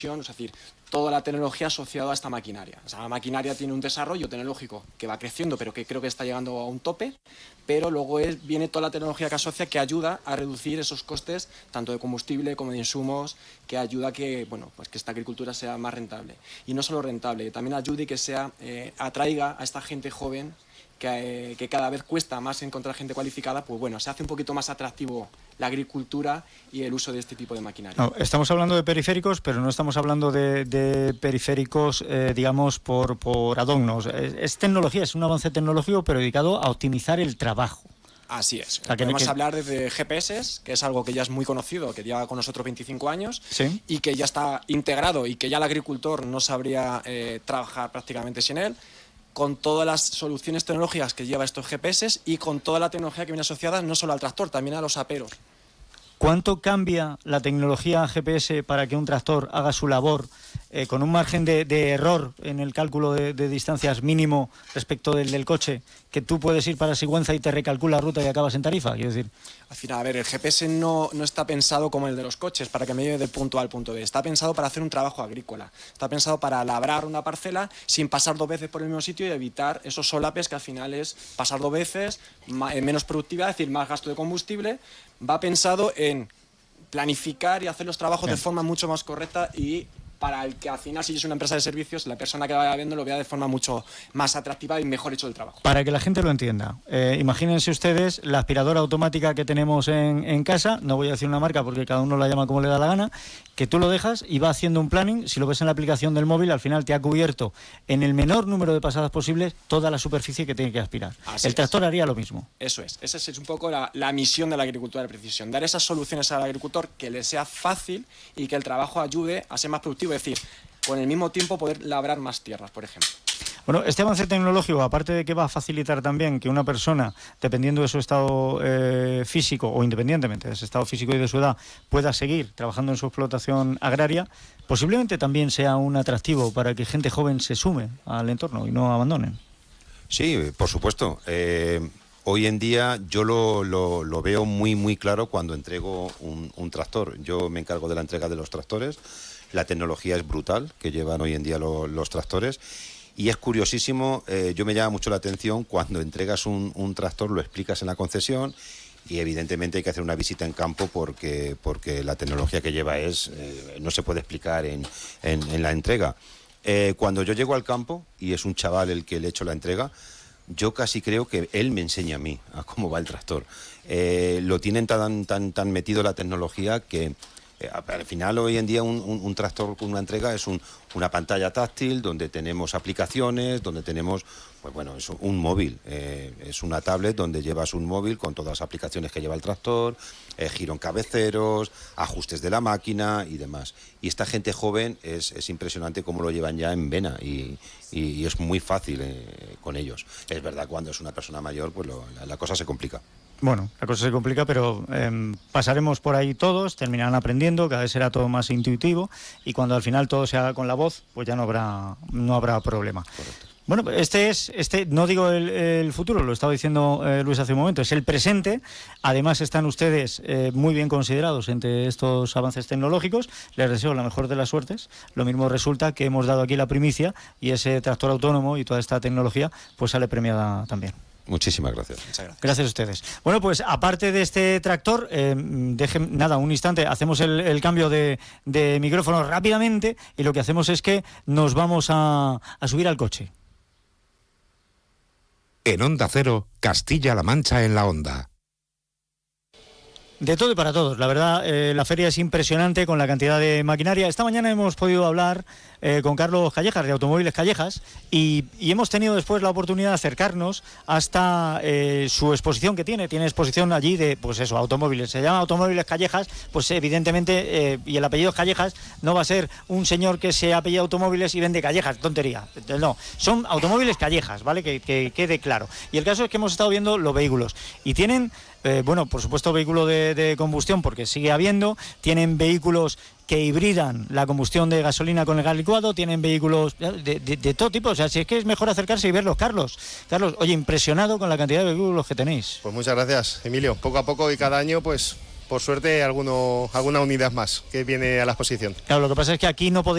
es decir, toda la tecnología asociada a esta maquinaria. O sea, la maquinaria tiene un desarrollo tecnológico que va creciendo, pero que creo que está llegando a un tope, pero luego viene toda la tecnología que asocia que ayuda a reducir esos costes, tanto de combustible como de insumos, que ayuda a que, bueno, pues que esta agricultura sea más rentable. Y no solo rentable, que también ayude y que sea, atraiga a esta gente joven que cada vez cuesta más encontrar gente cualificada, pues bueno, se hace un poquito más atractivo la agricultura y el uso de este tipo de maquinaria. No, estamos hablando de periféricos, pero no estamos hablando de periféricos, digamos, por adornos. Es tecnología, es un avance tecnológico, pero dedicado a optimizar el trabajo. Así es. Podemos hablar de GPS, que es algo que ya es muy conocido, que lleva con nosotros 25 años, ¿sí? Y que ya está integrado y que ya el agricultor no sabría trabajar prácticamente sin él, con todas las soluciones tecnológicas que lleva estos GPS y con toda la tecnología que viene asociada no solo al tractor, también a los aperos. ¿Cuánto cambia la tecnología GPS para que un tractor haga su labor con un margen de error en el cálculo de distancias mínimo respecto del coche, que tú puedes ir para Sigüenza y te recalcula la ruta y acabas en Tarifa? Quiero decir, al final, a ver, el GPS no está pensado como el de los coches, para que me lleve del punto A al punto B. Está pensado para hacer un trabajo agrícola. Está pensado para labrar una parcela sin pasar 2 veces por el mismo sitio y evitar esos solapes que al final es pasar 2 veces, menos productividad, es decir, más gasto de combustible. Va pensado en planificar y hacer los trabajos de forma mucho más correcta y para el que al final, si es una empresa de servicios, la persona que vaya viendo lo vea de forma mucho más atractiva y mejor hecho el trabajo. Para que la gente lo entienda, imagínense ustedes la aspiradora automática que tenemos en casa, no voy a decir una marca porque cada uno la llama como le da la gana, que tú lo dejas y va haciendo un planning. Si lo ves en la aplicación del móvil, al final te ha cubierto en el menor número de pasadas posibles toda la superficie que tiene que aspirar. El tractor haría lo mismo. Eso es, esa es un poco la misión de la agricultura de precisión, dar esas soluciones al agricultor que le sea fácil y que el trabajo ayude a ser más productivo. Es decir, con el mismo tiempo poder labrar más tierras, por ejemplo. Bueno, este avance tecnológico, aparte de que va a facilitar también que una persona, dependiendo de su estado físico o independientemente de su estado físico y de su edad, pueda seguir trabajando en su explotación agraria, posiblemente también sea un atractivo para que gente joven se sume al entorno y no abandonen. Sí, por supuesto. Hoy en día yo lo veo muy claro cuando entrego un tractor. Yo me encargo de la entrega de los tractores. La tecnología es brutal que llevan hoy en día los tractores y es curiosísimo, yo me llama mucho la atención cuando entregas un tractor, lo explicas en la concesión y evidentemente hay que hacer una visita en campo porque la tecnología que lleva no se puede explicar en la entrega. Cuando yo llego al campo y es un chaval el que le he hecho la entrega, yo casi creo que él me enseña a mí a cómo va el tractor. Lo tienen tan metido la tecnología que al final hoy en día un tractor con una entrega es una pantalla táctil donde tenemos aplicaciones, donde tenemos, pues bueno, es un móvil, es una tablet donde llevas un móvil con todas las aplicaciones que lleva el tractor, giro en cabeceros, ajustes de la máquina y demás. Y esta gente joven es impresionante cómo lo llevan ya en vena y es muy fácil con ellos. Es verdad, cuando es una persona mayor, pues la cosa se complica. Bueno, la cosa se complica, pero pasaremos por ahí todos, terminarán aprendiendo, cada vez será todo más intuitivo y cuando al final todo se haga con la voz, pues ya no habrá problema. Correcto. Bueno, este no digo el futuro, lo estaba diciendo Luis hace un momento, es el presente. Además están ustedes muy bien considerados entre estos avances tecnológicos. Les deseo la mejor de las suertes. Lo mismo resulta que hemos dado aquí la primicia y ese tractor autónomo y toda esta tecnología pues sale premiada también. Muchísimas gracias. Muchas gracias. Gracias a ustedes. Bueno, pues aparte de este tractor, un instante, hacemos el cambio de micrófono rápidamente y lo que hacemos es que nos vamos a subir al coche. En Onda Cero, Castilla-La Mancha en la Onda. De todo y para todos, la verdad, la feria es impresionante con la cantidad de maquinaria. Esta mañana hemos podido hablar con Carlos Callejas, de Automóviles Callejas, y hemos tenido después la oportunidad de acercarnos hasta su exposición que tiene exposición allí de, pues eso, automóviles. Se llama Automóviles Callejas, pues evidentemente, y el apellido es Callejas, no va a ser un señor que se apellida Automóviles y vende callejas, tontería. No, son Automóviles Callejas, ¿vale? Que quede claro. Y el caso es que hemos estado viendo los vehículos, y tienen... por supuesto vehículo de combustión porque sigue habiendo, tienen vehículos que hibridan la combustión de gasolina con el gas licuado, tienen vehículos de todo tipo, o sea, si es que es mejor acercarse y verlos. Carlos, oye, impresionado con la cantidad de vehículos que tenéis. Pues muchas gracias, Emilio, poco a poco y cada año pues por suerte alguna unidad más que viene a la exposición. Claro, lo que pasa es que aquí no podéis